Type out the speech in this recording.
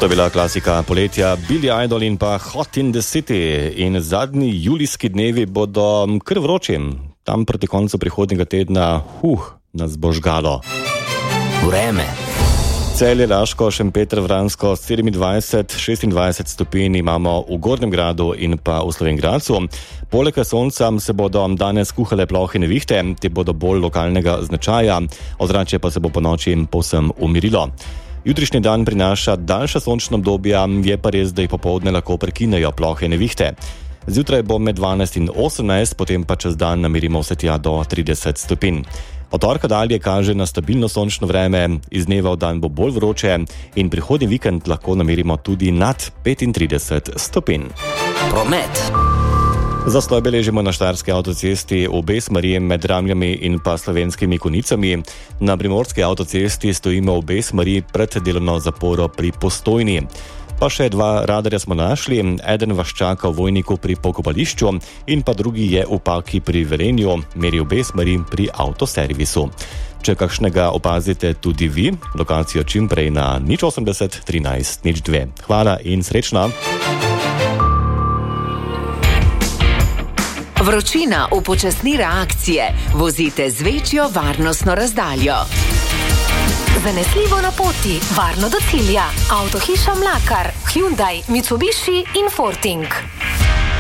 To je bila klasika poletja Billy Idol in pa Hot in the City. In zadnji julijski dnevi bodo kar vroči. Tam proti koncu prihodnjega tedna nas bo žgalo. Vreme. Celje, Laško, Šempeter, Vransko 27-26 stopinj imamo v Gornjem Gradu in pa v Slovenj Gradcu. Poleg sonca se bodo danes kuhale plohe nevihte, te bodo bolj lokalnega značaja, ozračje pa se bo po noči povsem umirilo. Jutrišnji dan prinaša daljša sončna obdobja, je pa res, da jih popoldne lahko prekinejo plohe nevihte. Zjutraj bo med 12 in 18, potem pa čez dan namerimo vse tja do 30 stopinj. Od torka dalje kaže na stabilno sončno vreme, iz dneva v dan bo bolj vroče in prihodnji vikend lahko namerimo tudi nad 35 stopinj. Promet. Zastoj beležimo na Štajerski avtocesti v obe smeri med Ramljami in pa Slovenskimi Konicami. Na Primorski avtocesti stojimo v obe smeri pred delovno zaporo pri Postojni. Pa še 2 radarja smo našli, eden vas čaka v Vojniku pri Pokopališču in pa drugi je v Paki pri Velenju, meri obe smeri pri avtoservisu. Če kakšnega opazite tudi vi, lokacijo čim prej na 080 13 02. Hvala in srečno! Vročina upočasni reakcije. Vozite z večjo varnostno razdaljo. Zanesljivo na poti, varno do cilja. Avtohiša Mlakar, Hyundai, Mitsubishi in Forting.